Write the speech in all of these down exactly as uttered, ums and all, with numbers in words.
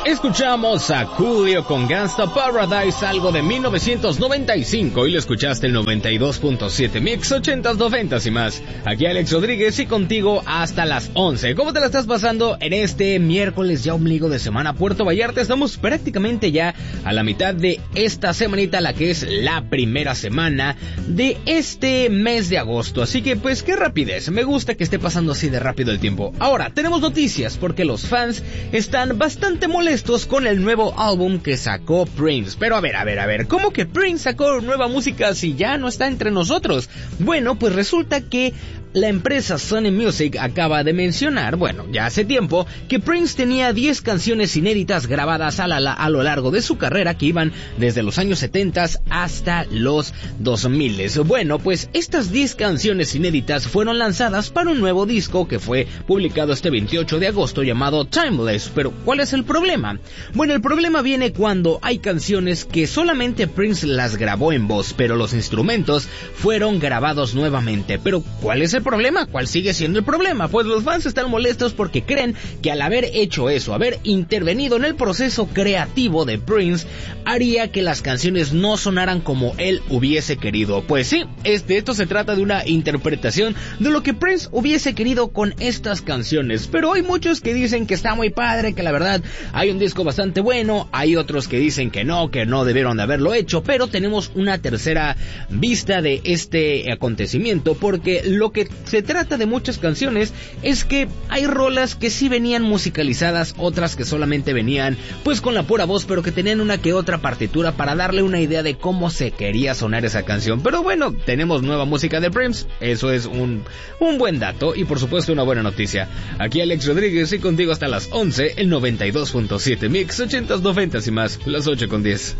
Escuchamos a Coolio con Gangsta Paradise, algo de mil novecientos noventa y cinco, y lo escuchaste el noventa y dos punto siete Mix, ochentas, noventas y más. Aquí Alex Rodríguez y contigo hasta las once. ¿Cómo te la estás pasando en este miércoles ya ombligo de semana Puerto Vallarta? Estamos prácticamente ya a la mitad de esta semanita, la que es la primera semana de este mes de agosto. Así que pues qué rapidez, me gusta que esté pasando así de rápido el tiempo. Ahora, tenemos noticias porque los fans están bastante molestos con el nuevo álbum que sacó Prince. Pero a ver, a ver, a ver, ¿cómo que Prince sacó nueva música si ya no está entre nosotros? Bueno, pues resulta que la empresa Sony Music acaba de mencionar, bueno, ya hace tiempo, que Prince tenía diez canciones inéditas grabadas a, la, a lo largo de su carrera que iban desde los años setenta hasta los dos mil. Bueno, pues estas diez canciones inéditas fueron lanzadas para un nuevo disco que fue publicado este veintiocho de agosto llamado Timeless. Pero, ¿cuál es el problema? Bueno, el problema viene cuando hay canciones que solamente Prince las grabó en voz, pero los instrumentos fueron grabados nuevamente. Pero, ¿cuál es el problema? ¿Cuál sigue siendo el problema? Pues los fans están molestos porque creen que al haber hecho eso, haber intervenido en el proceso creativo de Prince, haría que las canciones no sonaran como él hubiese querido. Pues sí, este, esto se trata de una interpretación de lo que Prince hubiese querido con estas canciones, pero hay muchos que dicen que está muy padre, que la verdad hay un disco bastante bueno, hay otros que dicen que no, que no debieron de haberlo hecho, pero tenemos una tercera vista de este acontecimiento, porque lo que se trata de muchas canciones es que hay rolas que sí venían musicalizadas, otras que solamente venían pues con la pura voz, pero que tenían una que otra partitura para darle una idea de cómo se quería sonar esa canción. Pero bueno, tenemos nueva música de Prince, eso es un, un buen dato y por supuesto una buena noticia. Aquí Alex Rodríguez y contigo hasta las once, el noventa y dos punto siete Mix, ochentas, noventas y más, las ocho con diez.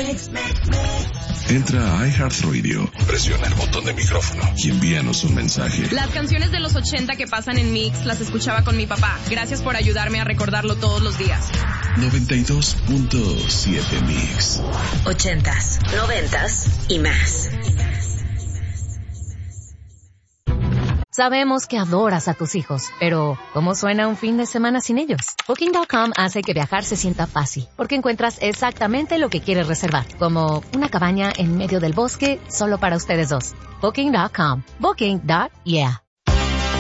Entra a iHeartRadio, presiona el botón de micrófono y envíanos un mensaje. Las canciones de los ochenta que pasan en Mix las escuchaba con mi papá. Gracias por ayudarme a recordarlo todos los días. noventa y dos punto siete Mix. Ochentas, noventas y más. Sabemos que adoras a tus hijos, pero ¿cómo suena un fin de semana sin ellos? Booking punto com hace que viajar se sienta fácil, porque encuentras exactamente lo que quieres reservar, como una cabaña en medio del bosque solo para ustedes dos. Booking punto com. Booking. Yeah.